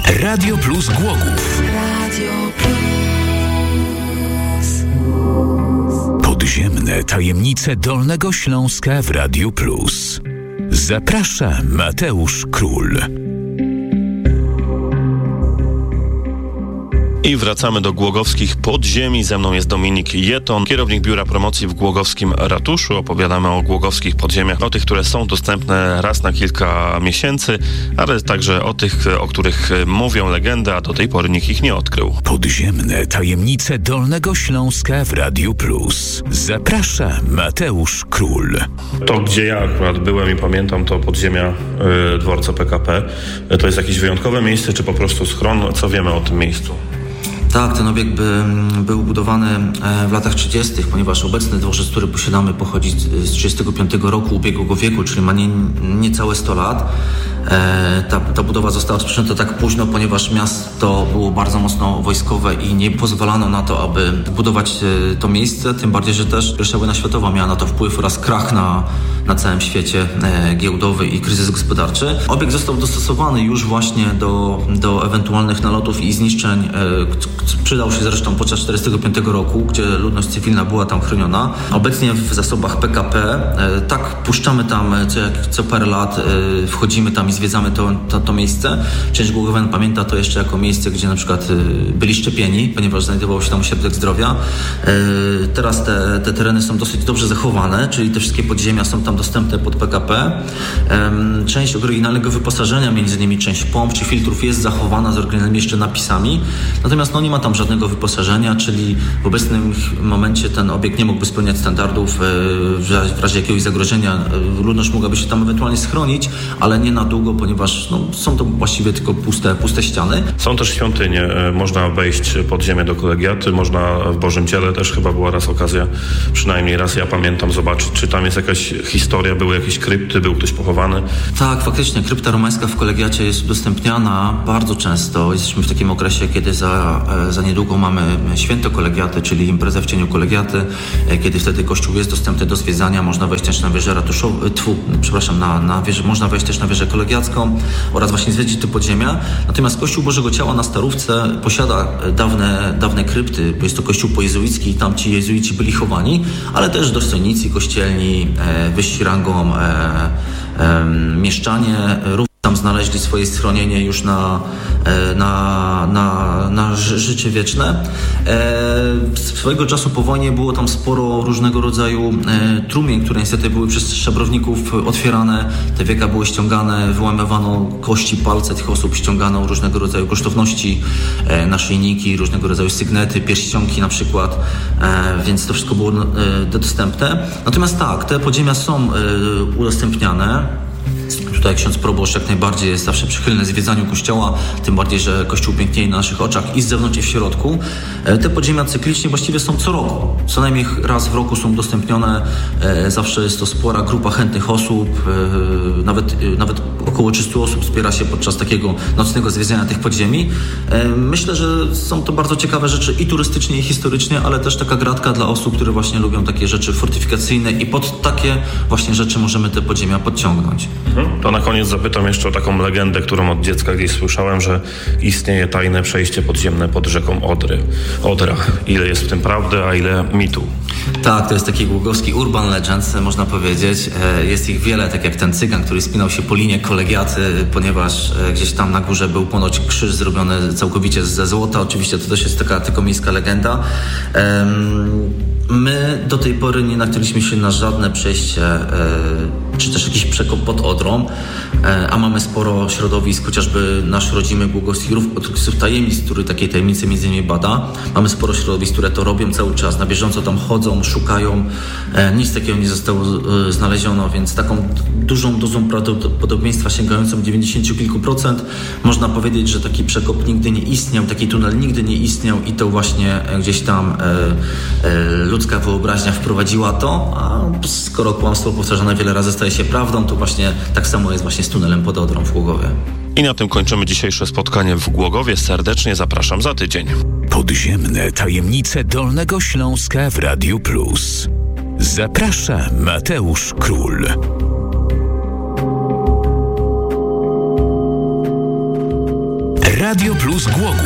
Radio Plus Głogów. Radio Plus. Podziemne tajemnice Dolnego Śląska w Radiu Plus. Zaprasza Mateusz Król. I wracamy do głogowskich podziemi. Ze mną jest Dominik Jeton, kierownik Biura Promocji w głogowskim ratuszu. Opowiadamy o głogowskich podziemiach, o tych, które są dostępne raz na kilka miesięcy, ale także o tych, o których mówią legendy, a do tej pory nikt ich nie odkrył. Podziemne tajemnice Dolnego Śląska w Radiu Plus. Zaprasza Mateusz Król. To, gdzie ja akurat byłem i pamiętam, to podziemia dworca PKP. To jest jakieś wyjątkowe miejsce, czy po prostu schron? Co wiemy o tym miejscu? Tak, ten obiekt był budowany w latach 30., ponieważ obecny dworzec, który posiadamy, pochodzi z 35 roku ubiegłego wieku, czyli ma niecałe 100 lat. Ta budowa została rozpoczęta tak późno, ponieważ miasto było bardzo mocno wojskowe i nie pozwalano na to, aby budować to miejsce, tym bardziej, że też I wojna światowa miała na to wpływ oraz krach na całym świecie giełdowy i kryzys gospodarczy. Obiekt został dostosowany już właśnie do ewentualnych nalotów i zniszczeń. Przydał się zresztą podczas 1945 roku, gdzie ludność cywilna była tam chroniona. Obecnie w zasobach PKP, tak puszczamy tam co parę lat, wchodzimy tam i zwiedzamy to miejsce. Część głogowian pamięta to jeszcze jako miejsce, gdzie na przykład byli szczepieni, ponieważ znajdował się tam ośrodek zdrowia. Teraz te tereny są dosyć dobrze zachowane, czyli te wszystkie podziemia są tam dostępne pod PKP. Część oryginalnego wyposażenia, między innymi część pomp czy filtrów jest zachowana z oryginalnymi jeszcze napisami. Natomiast nie ma tam żadnego wyposażenia, czyli w obecnym momencie ten obiekt nie mógłby spełniać standardów. W razie jakiegoś zagrożenia ludność mogłaby się tam ewentualnie schronić, ale nie na długo, ponieważ są to właściwie tylko puste ściany. Są też świątynie. Można wejść pod ziemię do kolegiaty, można w Bożym Ciele też chyba była raz okazja, przynajmniej raz ja pamiętam, zobaczyć, czy tam jest jakaś historia, były jakieś krypty, był ktoś pochowany. Tak, faktycznie krypta romańska w kolegiacie jest udostępniana bardzo często. Jesteśmy w takim okresie, kiedy za niedługo mamy święto kolegiaty, czyli imprezę w cieniu kolegiaty, kiedy wtedy kościół jest dostępny do zwiedzania. Można wejść też na wieżę można wejść też na wieżę kolegiacką oraz właśnie zwiedzić te podziemia. Natomiast Kościół Bożego Ciała na Starówce posiada dawne krypty, bo jest to kościół pojezuicki i tam ci jezuici byli chowani, ale też dostojnicy kościelni, wyżsi rangą mieszczanie tam znaleźli swoje schronienie już na życie wieczne. Swojego czasu po wojnie było tam sporo różnego rodzaju trumień, które niestety były przez szabrowników otwierane. Te wieka były ściągane, wyłamywano kości, palce tych osób, ściągano różnego rodzaju kosztowności, naszyjniki, różnego rodzaju sygnety, pierścionki na przykład, więc to wszystko było dostępne. Natomiast tak, te podziemia są udostępniane. Tutaj ksiądz proboszcz jak najbardziej jest zawsze przychylny zwiedzaniu kościoła, tym bardziej, że kościół pięknieje na naszych oczach i z zewnątrz i w środku. Te podziemia cyklicznie właściwie są co roku. Co najmniej raz w roku są udostępnione. Zawsze jest to spora grupa chętnych osób. Nawet około 300 osób zbiera się podczas takiego nocnego zwiedzania tych podziemi. Myślę, że są to bardzo ciekawe rzeczy i turystycznie, i historycznie, ale też taka gratka dla osób, które właśnie lubią takie rzeczy fortyfikacyjne i pod takie właśnie rzeczy możemy te podziemia podciągnąć. To na koniec zapytam jeszcze o taką legendę, którą od dziecka gdzieś słyszałem, że istnieje tajne przejście podziemne pod rzeką Odra. Ile jest w tym prawdy, a ile mitu? Tak, to jest taki głogowski urban legends, można powiedzieć. Jest ich wiele, tak jak ten cygan, który spinał się po linie kolegiaty, ponieważ gdzieś tam na górze był ponoć krzyż zrobiony całkowicie ze złota. Oczywiście to też jest taka tylko miejska legenda. My do tej pory nie natknęliśmy się na żadne przejście czy też jakiś przekop pod Odrą, a mamy sporo środowisk, chociażby nasz rodzimy głogowski ruch odkrywców tajemnic, który takiej tajemnicy między innymi bada. Mamy sporo środowisk, które to robią cały czas, na bieżąco tam chodzą, szukają. Nic takiego nie zostało znaleziono, więc taką dużą dozą prawdopodobieństwa sięgającą 90 kilku procent można powiedzieć, że taki przekop nigdy nie istniał, taki tunel nigdy nie istniał i to właśnie gdzieś tam ludzka wyobraźnia wprowadziła to, a skoro kłamstwo powtarzane wiele razy staje się prawdą, to właśnie tak samo jest właśnie z tunelem pod Odrą w Głogowie. I na tym kończymy dzisiejsze spotkanie w Głogowie. Serdecznie zapraszam za tydzień. Podziemne tajemnice Dolnego Śląska w Radiu Plus. Zaprasza Mateusz Król. Radio Plus Głogów.